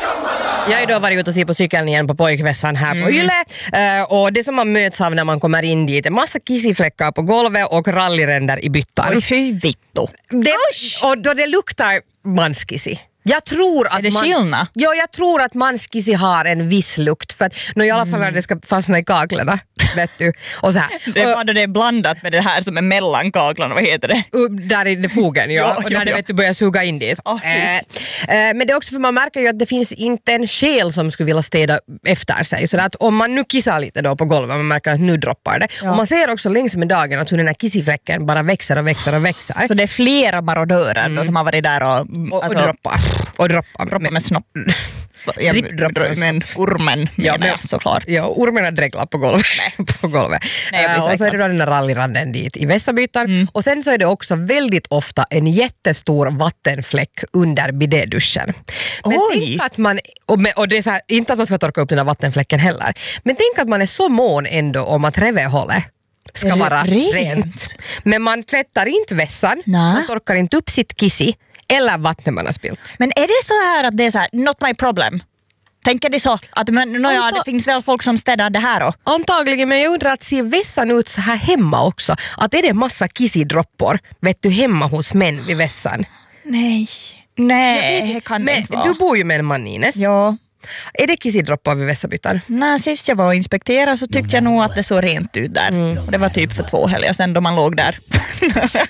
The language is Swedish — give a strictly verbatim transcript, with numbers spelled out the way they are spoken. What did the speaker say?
Jag har ju då varit ute och se på cykeln igen på pojkvässan här mm. på Yle. Uh, och det som man möts av när man kommer in dit är massa kissifläckar på golvet och rallyränder i byttan. Oj, hur vittu. Det, och då det luktar manskissi. Jag tror att är det man, skillnad? Ja, jag tror att manskissi har en viss lukt. För att, no, i alla fall när mm. det ska fastna i kaklarna. Vet du. Och så här. Det är bara det är blandat med det här som är mellan kaklarna, vad heter det? Där i fogen, ja. ja och när ja, det ja. vet du börjar suga in dit. Oh, äh, äh, men det är också för man märker ju att det finns inte en själ som skulle vilja städa efter sig. Så att om man nu kissar lite då på golvet, man märker att nu droppar det. Ja. Och man ser också längs med dagen att hur den här kissifläcken bara växer och växer och växer. Så det är flera marodörer mm. då, som har varit där och... Och, alltså, och droppar. Och droppar. Droppar med, med snopp. Ja, men ormen ja, men, jag, såklart. Ja, ormen har dreglat på golvet. på golvet. Nej, uh, och så är det då den där rallyranden dit i vässabytan. Mm. Och sen så är det också väldigt ofta en jättestor vattenfläck under bidéduschen. Men Oj. tänk att man, och, med, och det är så här, inte att man ska torka upp den där vattenfläcken heller, men tänk att man är så mån ändå om att revehållet ska vara rent. rent. Men man tvättar inte vässan, Nä. man torkar inte upp sitt kissi eller vattnet man har spilt. Men är det så här att det är så här, not my problem? Tänker det så? Att men, no, ja, det finns väl folk som städar det här då? Antagligen, men jag undrar att se vässan ut så här hemma också. Att är det massa kissidroppor, vet du, hemma hos män vid vässan? Nej, nej, det kan men, inte vara. Du bor ju med en man, Ines. Ja. Är det kissidroppar vid vässabytan? Nej, sist jag var och inspekterade så tyckte jag nog att det såg rent ut där. Mm. Och det var typ för två helger sedan då man låg där.